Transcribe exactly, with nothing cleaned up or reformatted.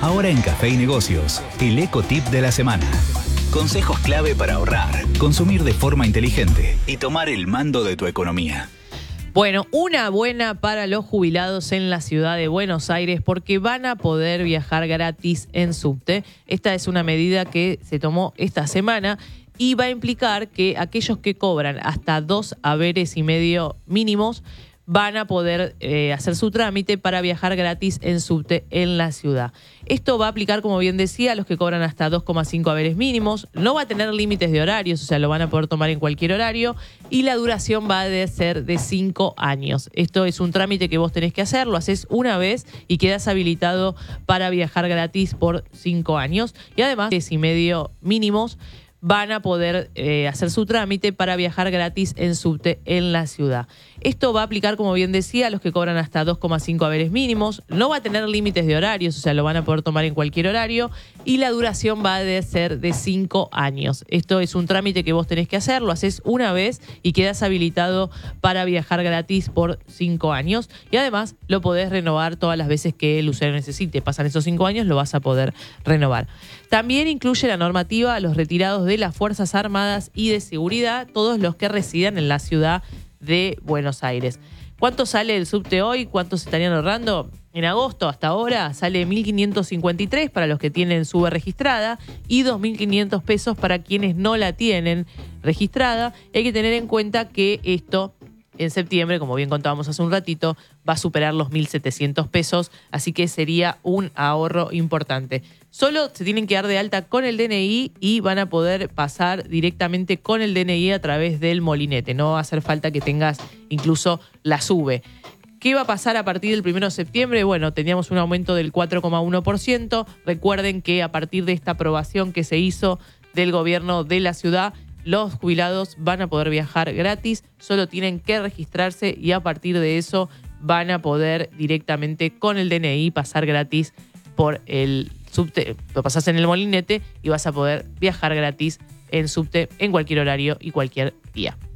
Ahora en Café y Negocios, el Ecotip de la semana. Consejos clave para ahorrar, consumir de forma inteligente y tomar el mando de tu economía. Bueno, una buena para los jubilados en la ciudad de Buenos Aires porque van a poder viajar gratis en subte. Esta es una medida que se tomó esta semana y va a implicar que aquellos que cobran hasta dos haberes y medio mínimos van a poder eh, hacer su trámite para viajar gratis en subte en la ciudad. Esto va a aplicar, como bien decía, a los que cobran hasta dos coma cinco haberes mínimos. No va a tener límites de horarios, o sea, lo van a poder tomar en cualquier horario. Y la duración va a ser de cinco años. Esto es un trámite que vos tenés que hacer, lo haces una vez y quedás habilitado para viajar gratis por cinco años. Y además, haberes y medio mínimos van a poder eh, hacer su trámite para viajar gratis en subte en la ciudad. Esto va a aplicar, como bien decía, a los que cobran hasta dos coma cinco haberes mínimos. No va a tener límites de horarios, o sea, lo van a poder tomar en cualquier horario. Y la duración va a ser de cinco años. Esto es un trámite que vos tenés que hacer, lo haces una vez y quedás habilitado para viajar gratis por cinco años. Y además lo podés renovar todas las veces que el usuario necesite. Pasan esos cinco años, lo vas a poder renovar. También incluye la normativa a los retirados de las Fuerzas Armadas y de Seguridad, todos los que residan en la ciudad de Buenos Aires. ¿Cuánto sale el subte hoy? ¿Cuánto se estarían ahorrando? En agosto hasta ahora sale mil quinientos cincuenta y tres para los que tienen sube registrada y dos mil quinientos pesos para quienes no la tienen registrada. Hay que tener en cuenta que esto en septiembre, como bien contábamos hace un ratito, va a superar los mil setecientos pesos, así que sería un ahorro importante. Solo se tienen que dar de alta con el D N I y van a poder pasar directamente con el D N I a través del molinete. No va a hacer falta que tengas incluso la SUBE. ¿Qué va a pasar a partir del primero de septiembre? Bueno, teníamos un aumento del cuatro coma uno por ciento. Recuerden que a partir de esta aprobación que se hizo del gobierno de la ciudad, los jubilados van a poder viajar gratis, solo tienen que registrarse y a partir de eso van a poder directamente con el D N I pasar gratis por el subte. Lo pasás en el molinete y vas a poder viajar gratis en subte en cualquier horario y cualquier día.